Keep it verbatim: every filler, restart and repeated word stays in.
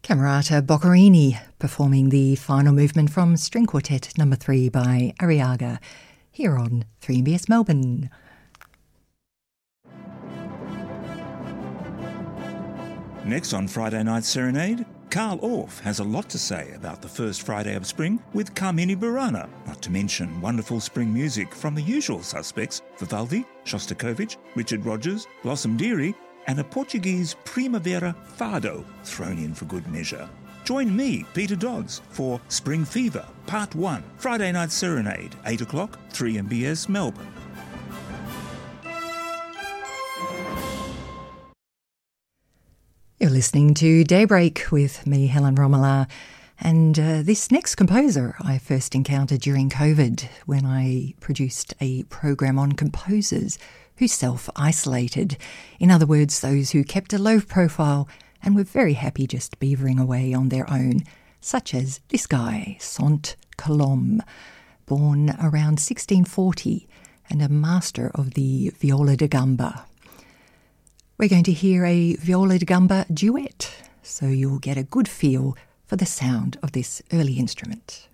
Camerata Boccherini performing the final movement from String Quartet number three by Arriaga here on three M B S Melbourne. Next on Friday Night Serenade, Carl Orff has a lot to say about the first Friday of spring with Carmini Burana, not to mention wonderful spring music from the usual suspects, Vivaldi, Shostakovich, Richard Rodgers, Blossom Dearie, and a Portuguese Primavera Fado thrown in for good measure. Join me, Peter Dodds, for Spring Fever, Part one, Friday Night Serenade, eight o'clock, three M B S Melbourne. You're listening to Daybreak with me, Helen Romala, and uh, this next composer I first encountered during COVID when I produced a program on composers who self-isolated. In other words, those who kept a low profile and were very happy just beavering away on their own, such as this guy, Sant Colom, born around sixteen forty and a master of the viola da gamba. We're going to hear a viola da gamba duet, so you'll get a good feel for the sound of this early instrument.